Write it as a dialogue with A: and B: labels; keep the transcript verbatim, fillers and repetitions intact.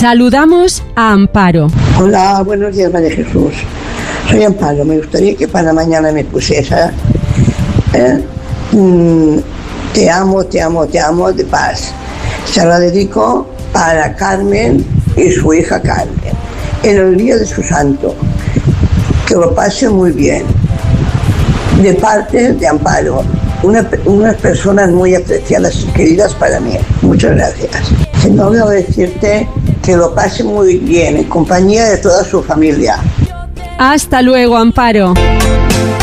A: Saludamos a Amparo.
B: Hola, buenos días, María Jesús. Soy Amparo. Me gustaría que para mañana me pusiese ¿eh? mm, Te amo, te amo, te amo de paz. Se la dedico para Carmen y su hija Carmen, en el día de su santo. Que lo pase muy bien. De parte de Amparo, una, unas personas muy apreciadas y queridas para mí. Muchas gracias. Se me olvidó decirte que lo pase muy bien en compañía de toda su familia.
A: Hasta luego, Amparo.